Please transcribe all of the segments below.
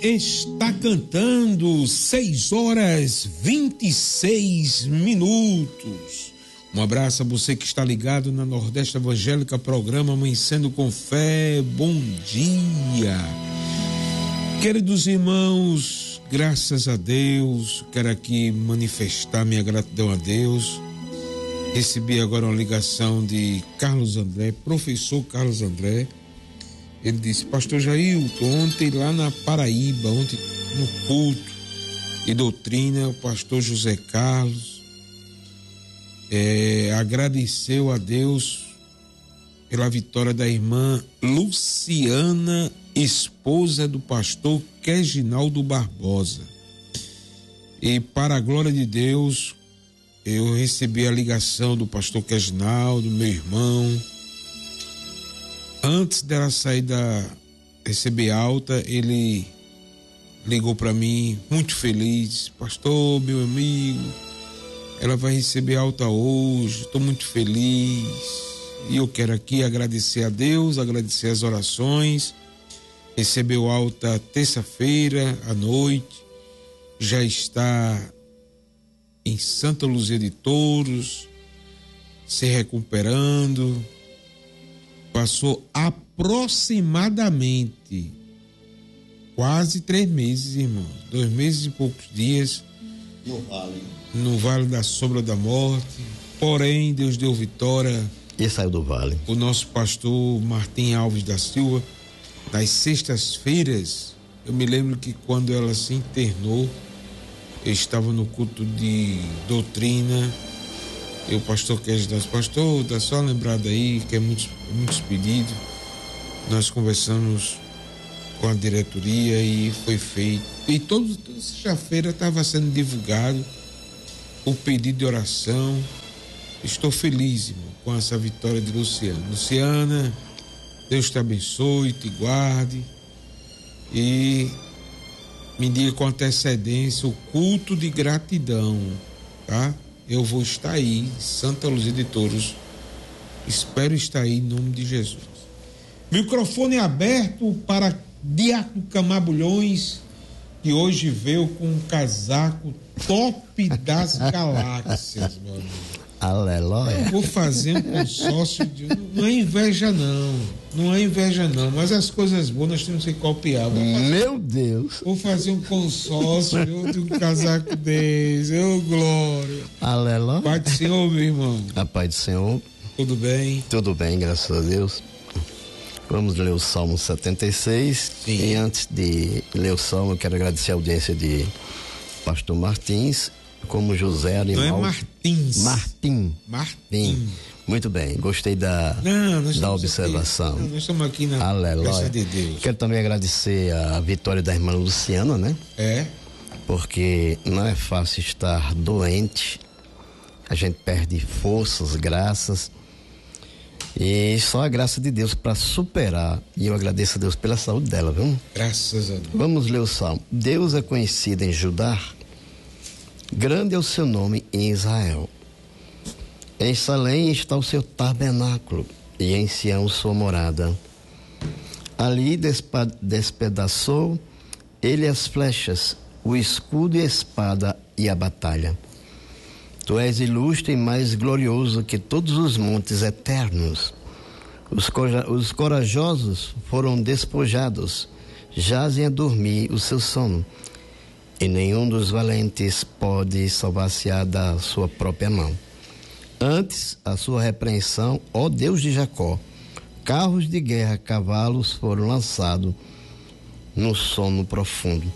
está cantando 6h26. Um abraço a você que está ligado na Nordeste Evangélica, programa Amanhecendo com Fé. Bom dia. Queridos irmãos, graças a Deus, quero aqui manifestar minha gratidão a Deus. Recebi agora uma ligação de Carlos André, professor Carlos André. Ele disse: pastor Jailton, ontem lá na Paraíba, ontem no culto de doutrina, o pastor José Carlos agradeceu a Deus pela vitória da irmã Luciana, esposa do pastor Reginaldo Barbosa. E para a glória de Deus, eu recebi a ligação do pastor Reginaldo, meu irmão. Antes dela sair receber alta, ele ligou para mim, muito feliz: pastor, meu amigo, ela vai receber alta hoje, estou muito feliz. E eu quero aqui agradecer a Deus, agradecer as orações. Recebeu alta terça-feira à noite, já está em Santa Luzia de Touros, se recuperando. Passou aproximadamente quase 3 meses, irmão. 2 meses e poucos dias no Vale da Sombra da Morte. Porém, Deus deu vitória. E saiu do vale. O nosso pastor Martim Alves da Silva, nas sextas-feiras, eu me lembro que quando ela se internou, eu estava no culto de doutrina. E o pastor Reginaldo: pastor, dá só uma lembrada aí, que é muitos pedidos. Nós conversamos com a diretoria e foi feito. E toda sexta-feira estava sendo divulgado o pedido de oração. Estou feliz, irmão, com essa vitória de Luciana. Luciana, Deus te abençoe, te guarde e me diga com antecedência o culto de gratidão, tá? Eu vou estar aí, Santa Luzia de Touros. Espero estar aí em nome de Jesus. Microfone aberto para Diácono Camabulhões, que hoje veio com um casaco top das galáxias, meu amigo. Aleluia. Eu vou fazer um consórcio não é inveja não, mas as coisas boas nós temos que copiar. Meu Deus. Vou fazer um consórcio de um casaco desse. Glória. Aleluia. Pai do Senhor, meu irmão. A paz do Senhor. Tudo bem? Tudo bem, graças a Deus. Vamos ler o Salmo 76. Sim. E antes de ler o Salmo, eu quero agradecer a audiência de pastor Martins, como José Animal. Não é Martins. Martim. Muito bem, gostei da observação. Nós estamos aqui na Aleluia. De Deus. Quero também agradecer a vitória da irmã Luciana, né? Porque não é fácil estar doente, a gente perde forças, graças, e só a graça de Deus para superar, e eu agradeço a Deus pela saúde dela, viu? Graças a Deus. Vamos ler o Salmo. Deus é conhecido em Judá, grande é o seu nome em Israel. Em Salém está o seu tabernáculo, e em Sião sua morada. Ali despedaçou ele as flechas, o escudo e a espada e a batalha. Tu és ilustre e mais glorioso que todos os montes eternos. Os corajosos foram despojados, jazem a dormir o seu sono, e nenhum dos valentes pode salvar-se-á da sua própria mão. Antes, a sua repreensão, ó Deus de Jacó, carros de guerra, cavalos foram lançados no sono profundo.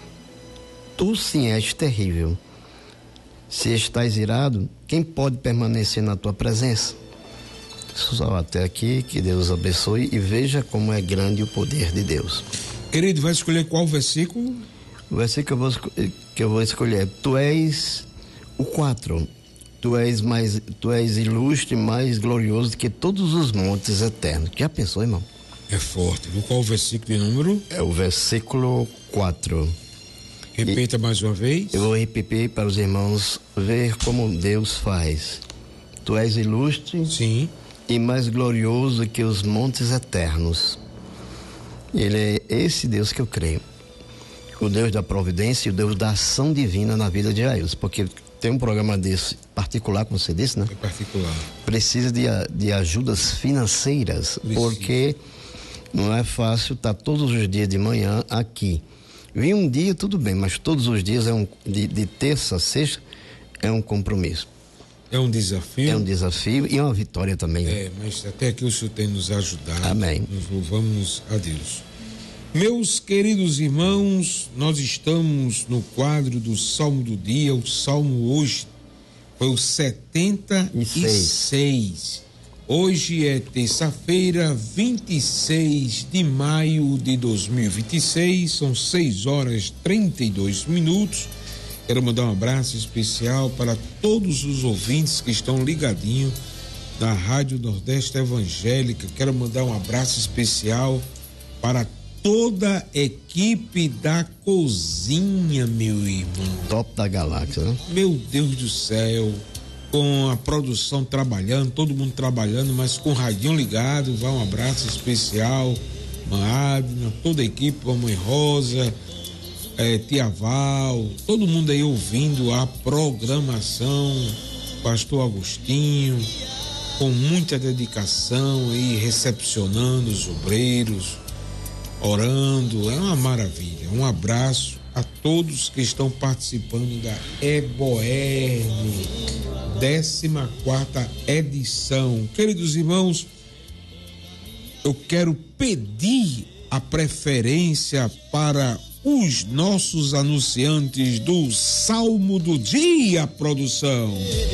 Tu sim és terrível. Se estás irado, quem pode permanecer na tua presença? Só até aqui, que Deus abençoe e veja como é grande o poder de Deus. Querido, vai escolher qual versículo? O versículo que eu vou escolher: tu és o 4. Tu és ilustre e mais glorioso que todos os montes eternos. Já pensou, irmão? É forte. Qual o versículo de número? É o versículo 4. Repita mais uma vez. Eu vou repetir para os irmãos ver como Deus faz. Tu és ilustre, sim, e mais glorioso que os montes eternos. Ele é esse Deus que eu creio. o Deus da providência e o Deus da ação divina na vida de Jailson, porque tem um programa desse particular, como você disse, né? É particular. Precisa de ajudas financeiras, porque não é fácil estar todos os dias de manhã aqui. Vim um dia, tudo bem, mas todos os dias de terça a sexta é um compromisso. É um desafio. É um desafio e é uma vitória também. Mas até aqui o Senhor tem nos ajudado. Amém. Nós louvamos a Deus. Meus queridos irmãos, nós estamos no quadro do Salmo do Dia. O Salmo hoje foi o 76. Hoje é terça-feira, 26 de maio de 2026. São 6h32. Quero mandar um abraço especial para todos os ouvintes que estão ligadinhos na Rádio Nordeste Evangélica. Quero mandar um abraço especial para toda a equipe da cozinha, meu irmão. Top da galáxia, né? Meu Deus do céu, com a produção trabalhando, todo mundo trabalhando, mas com o radinho ligado. Vai um abraço especial, Adna, toda a equipe, Mamãe Rosa, Tia Val, todo mundo aí ouvindo a programação, Pastor Agostinho, com muita dedicação aí, recepcionando os obreiros, orando, é uma maravilha. Um abraço a todos que estão participando da EBOERN, 14ª edição. Queridos irmãos, eu quero pedir a preferência para os nossos anunciantes do Salmo do Dia, produção.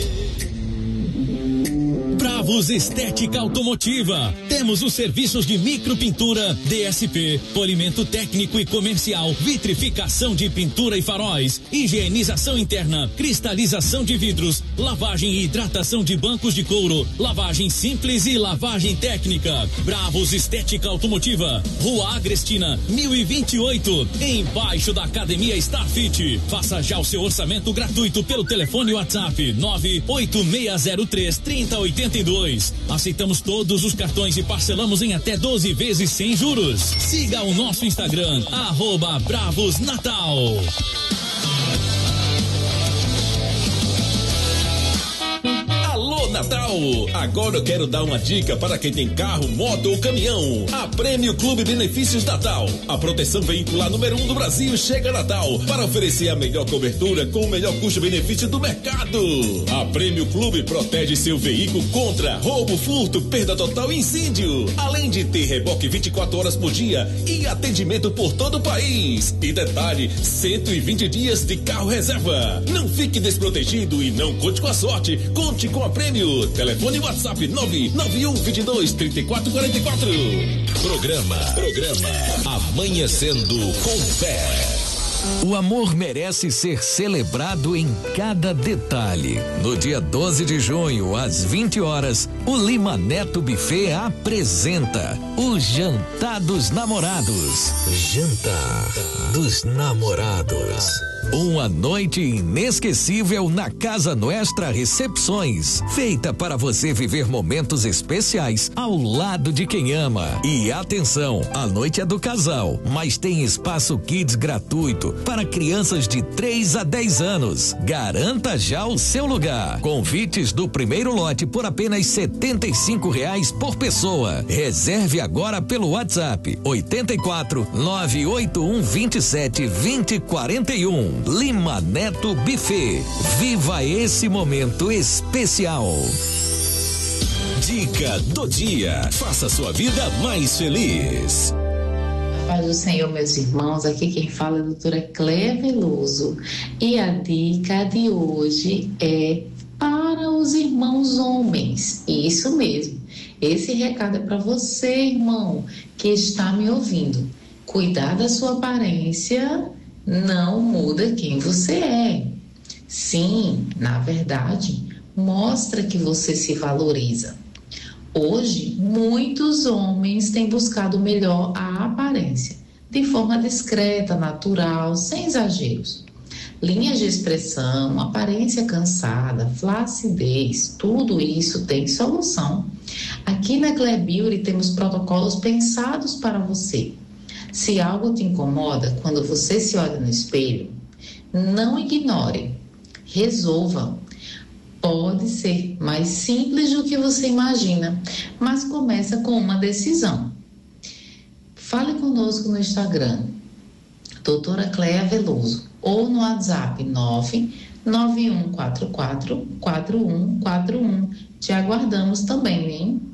Bravos Estética Automotiva. Temos os serviços de micropintura, DSP, polimento técnico e comercial, vitrificação de pintura e faróis, higienização interna, cristalização de vidros, lavagem e hidratação de bancos de couro, lavagem simples e lavagem técnica. Bravos Estética Automotiva, Rua Agrestina, 1028, embaixo da Academia Starfit. Faça já o seu orçamento gratuito pelo telefone WhatsApp 98603-3082. Aceitamos todos os cartões e parcelamos em até 12 vezes sem juros. Siga o nosso Instagram, @BravosNatal. Alô, Natal! Agora eu quero dar uma dica para quem tem carro, moto ou caminhão. A Prêmio Clube Benefícios Natal. A proteção veicular número 1 do Brasil chega a Natal para oferecer a melhor cobertura com o melhor custo-benefício do mercado. A Prêmio Clube protege seu veículo contra roubo, furto, perda total e incêndio. Além de ter reboque 24 horas por dia e atendimento por todo o país. E detalhe, 120 dias de carro reserva. Não fique desprotegido e não conte com a sorte. Conte com a Prêmio. Telefone WhatsApp 991223444. Programa Amanhecendo com Fé. O amor merece ser celebrado em cada detalhe. No dia 12 de junho, às 20 horas, o Lima Neto Buffet apresenta o Jantar dos Namorados. Jantar dos Namorados. Uma noite inesquecível na Casa Nuestra Recepções, feita para você viver momentos especiais ao lado de quem ama. E atenção, a noite é do casal, mas tem espaço kids gratuito para crianças de 3 a 10 anos. Garanta já o seu lugar. Convites do primeiro lote por apenas R$75 por pessoa. Reserve agora pelo WhatsApp 84 981 27 20 41. Lima Neto Buffet. Viva esse momento especial. Dica do dia. Faça sua vida mais feliz. Paz do Senhor, meus irmãos, aqui quem fala é a doutora Cléia Veloso e a dica de hoje é para os irmãos homens. Isso mesmo, esse recado é para você, irmão, que está me ouvindo. Cuidar da sua aparência não muda quem você é. Sim, na verdade, mostra que você se valoriza. Hoje, muitos homens têm buscado melhor a aparência, de forma discreta, natural, sem exageros. Linhas de expressão, aparência cansada, flacidez, tudo isso tem solução. Aqui na Clear Beauty temos protocolos pensados para você. Se algo te incomoda, quando você se olha no espelho, não ignore, resolva. Pode ser mais simples do que você imagina, mas começa com uma decisão. Fale conosco no Instagram, doutora Cléa Veloso, ou no WhatsApp 991444141. Te aguardamos também, hein?